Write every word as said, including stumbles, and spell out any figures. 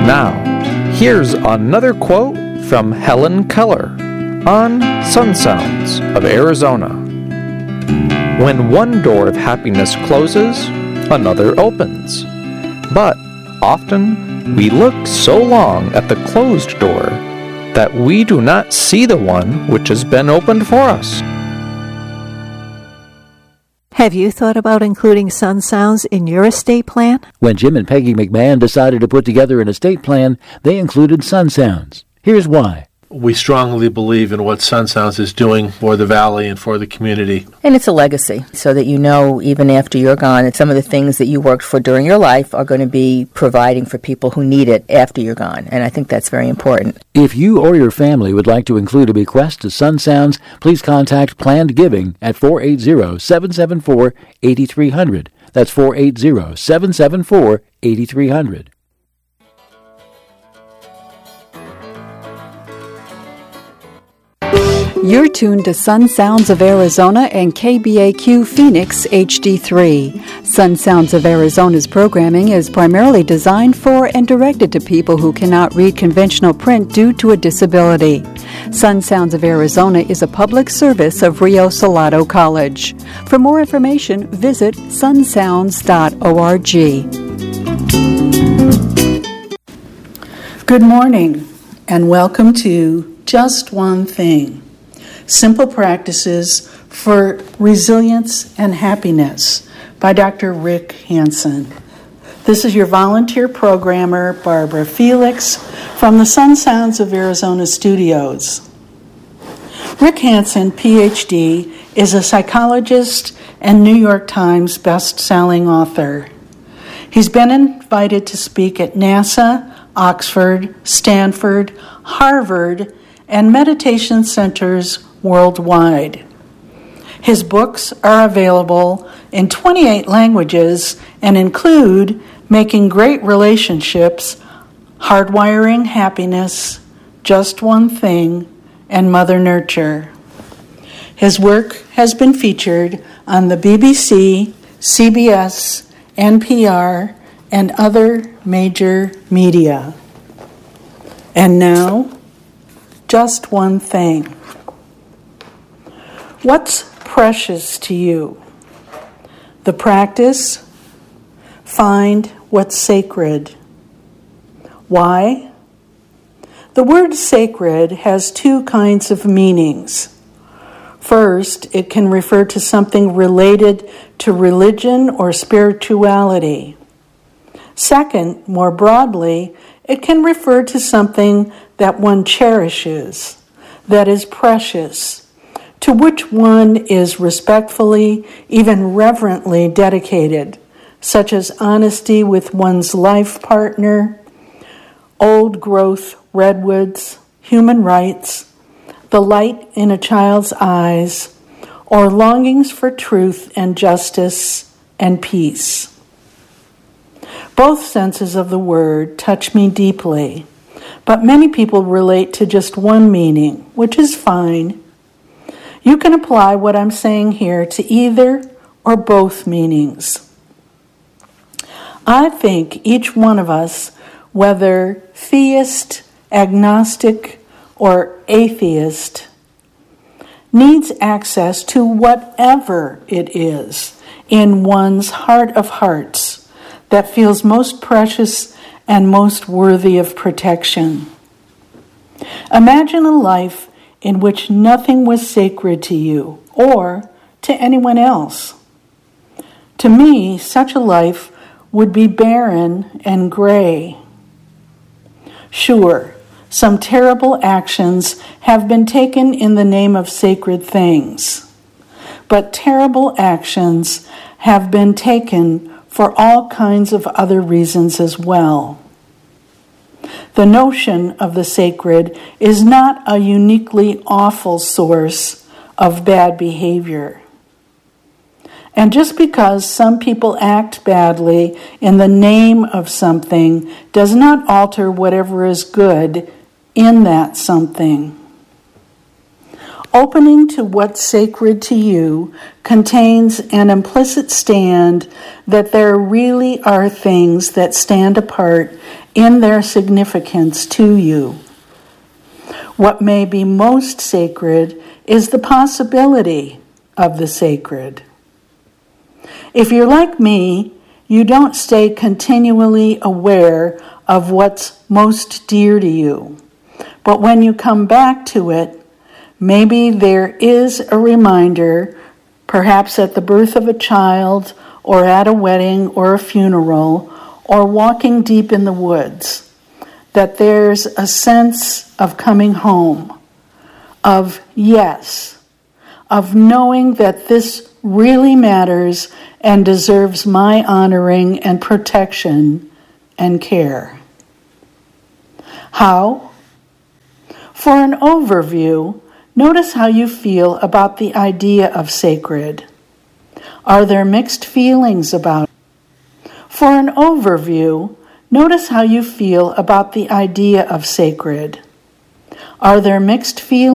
Now, here's another quote from Helen Keller on Sun Sounds of Arizona. When one door of happiness closes, another opens. But often we look so long at the closed door that we do not see the one which has been opened for us. Have you thought about including sun sounds in your estate plan? When Jim and Peggy McMahon decided to put together an estate plan, they included sun sounds. Here's why. We strongly believe in what Sun Sounds is doing for the Valley and for the community. And it's a legacy, so that you know, even after you're gone, that some of the things that you worked for during your life are going to be providing for people who need it after you're gone. And I think that's very important. If you or your family would like to include a bequest to Sun Sounds, please contact Planned Giving at four eight zero, seven seven four, eight three zero zero. That's four eight zero, seven seven four, eight three zero zero. You're tuned to Sun Sounds of Arizona and K B A Q Phoenix H D three. Sun Sounds of Arizona's programming is primarily designed for and directed to people who cannot read conventional print due to a disability. Sun Sounds of Arizona is a public service of Rio Salado College. For more information, visit sun sounds dot org. Good morning, and welcome to Just One Thing. Simple Practices for Resilience and Happiness by Doctor Rick Hansen. This is your volunteer programmer, Barbara Felix, from the Sun Sounds of Arizona studios. Rick Hansen, P H D, is a psychologist and New York Times best-selling author. He's been invited to speak at NASA, Oxford, Stanford, Harvard, and meditation centers worldwide. His books are available in twenty-eight languages and include Making Great Relationships, Hardwiring Happiness, Just One Thing, and Mother Nurture. His work has been featured on the B B C, C B S, N P R, and other major media. And now, just one thing. What's precious to you? The practice? Find what's sacred. Why? The word sacred has two kinds of meanings. First, it can refer to something related to religion or spirituality. Second, more broadly, it can refer to something that one cherishes, that is precious, to which one is respectfully, even reverently dedicated, such as honesty with one's life partner, old-growth redwoods, human rights, the light in a child's eyes, or longings for truth and justice and peace. Both senses of the word touch me deeply, but many people relate to just one meaning, which is fine. You can apply what I'm saying here to either or both meanings. I think each one of us, whether theist, agnostic, or atheist, needs access to whatever it is in one's heart of hearts that feels most precious and most worthy of protection. Imagine a life in which nothing was sacred to you or to anyone else. To me, such a life would be barren and gray. Sure, some terrible actions have been taken in the name of sacred things, but terrible actions have been taken for all kinds of other reasons as well. The notion of the sacred is not a uniquely awful source of bad behavior. And just because some people act badly in the name of something does not alter whatever is good in that something. Opening to what's sacred to you contains an implicit stand that there really are things that stand apart in their significance to you. What may be most sacred is the possibility of the sacred. If you're like me, you don't stay continually aware of what's most dear to you. But when you come back to it, maybe there is a reminder, perhaps at the birth of a child, or at a wedding or a funeral, or walking deep in the woods, that there's a sense of coming home, of yes, of knowing that this really matters and deserves my honoring and protection and care. How? For an overview, notice how you feel about the idea of sacred. Are there mixed feelings about it? For an overview, notice how you feel about the idea of sacred. Are there mixed feelings?